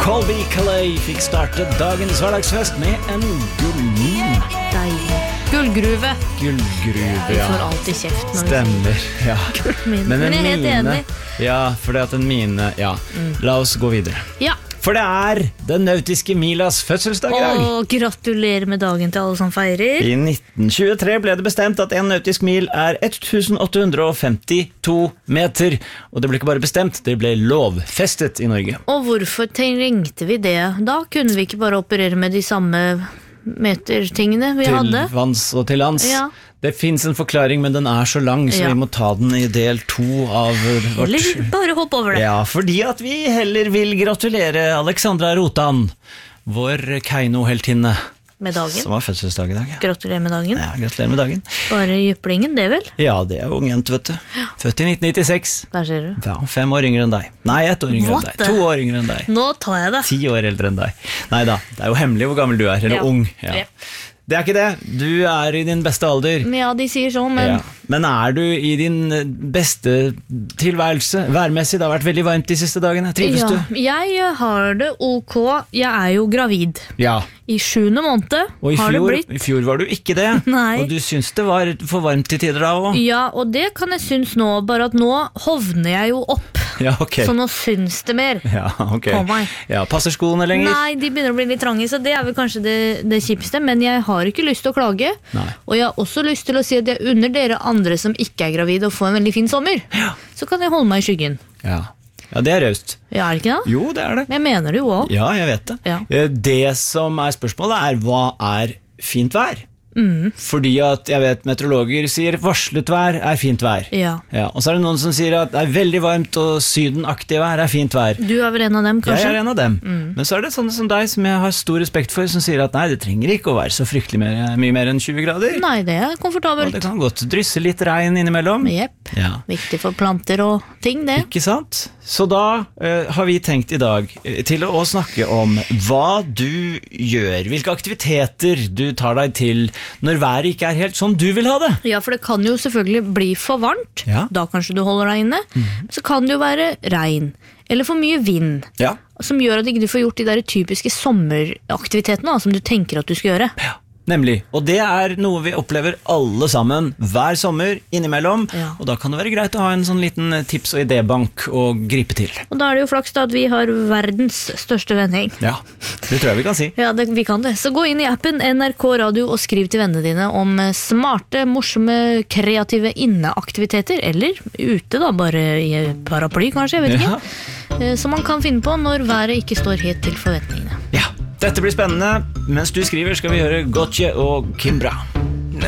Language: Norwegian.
Colby Calais fikk startet dagens hverdagsfest med en gullmin. Deilig. Gullgruve. Gullgruve, Vi ja. får alltid kjeft når Stemmer, ja. Gullmine. Men jeg er helt enig. Ja, for det at en mine, ja. La oss gå videre. Ja. For det er den nautiske milas fødselsdag i dag. Og gratulerer med dagen til alle som feirer. I 1923 ble det bestemt at en nautisk mil er 1852 meter. Og det ble ikke bare bestemt, det ble lovfestet i Norge. Og hvorfor trengte vi det? Da kunne vi ikke bare operere med de samme metertingene vi hadde. Til vanns og til lands. Ja. Det finnes en forklaring, men den er så lang, så Ja. vi må ta den i del 2 av vårt... Eller bare hopp over det. Ja, fordi at vi heller vil gratulere Alexandra Rotan, vår Keiino-heltinne, Med dagen. som har fødselsdag i dag. Gratulerer med dagen. Ja, gratulerer med dagen. Bare jyplingen, det vel? Ja, det er ung jente, vet du. Født i 1996. Der ser du. Ja, 5 år yngre enn deg. Nei, 1 år yngre enn What deg. the- 2 år yngre enn deg. Nå tar jeg det. 10 år eldre enn deg. Neida, det er jo hemmelig hvor gammel du er, eller Ja. ung. Ja. Ja. Det er ikke det. Du er i din beste alder. Ja, de sier sånn, men Ja. Men er du i din beste tilværelse? Værmessig, det har vært veldig varmt de siste dagene. Trives ja, du? jeg har det ok. Jeg er jo gravid. Ja. I 7. måned Og har det blitt. i fjor var du ikke det. Nei. Og du syns det var for varmt til tider da også. Ja, og det kan jeg synes nå, bare at nå hovner jeg jo opp. Ja, ok. Så nå syns det mer. Ja, ok. På meg. Ja, passer skoene lenger? Nei, de begynner å bli litt trange, så det er vel kanskje det kjipeste. Men jeg har ikke lyst til å klage. Nei. Og jeg har også lyst til å si at jeg unner dere andre som ikke er gravide å få en veldig fin sommer. Så kan jeg holde meg i skyggen. Ja. Ja, det er raust. Ja, er det ikke det? Jo, det er det. Men jeg mener det jo også. Ja, jeg vet det. Ja. Det som er spørsmålet er, hva er fint vær? Fordi at jeg vet meteorologer sier varslet vær er fint vær. Ja. Ja, og så er det noen som sier at det er veldig varmt og sydenaktig vær er fint vær. Du er vel en av dem, kanskje? Jeg er en av dem. Men så er det sånne som deg som jeg har stor respekt for, som sier at nei, det trenger ikke å være så fryktelig mye mer enn 20 grader. Nei, det er Og komfortabelt. det kan godt drysse litt regn innimellom. Jepp. Ja. Viktig for planter og ting, det. Ikke sant? Så da har vi tenkt i dag til å snakke om hva du gjør, hvilke aktiviteter du tar deg til når været ikke er helt som du vil ha det. Ja, for det kan jo selvfølgelig bli for varmt. Ja. Da kanskje du holder deg inne. Så kan det jo være regn, eller for mye vind, Ja. som gjør at ikke du får gjort de der typiske sommeraktivitetene da, som du tenker at du skal gjøre. Nemlig, og det er noe vi opplever alle sammen hver sommer innimellom, Ja. og da kan det være greit å ha en sånn liten tips- og idébank å gripe til. Og da er det jo flaks da at vi har verdens største vending. Ja, det tror jeg vi kan si. Ja, vi kan det. Så gå inn i appen NRK Radio og skriv til vennene dine om smarte, morsomme, kreative inneaktiviteter, eller ute da, bare i paraply kanskje, jeg vet ikke. Som man kan finne på når været ikke står helt til forventningene. Ja, dette blir spennende. Mens du skriver skal vi høre Gotye og Kimbra.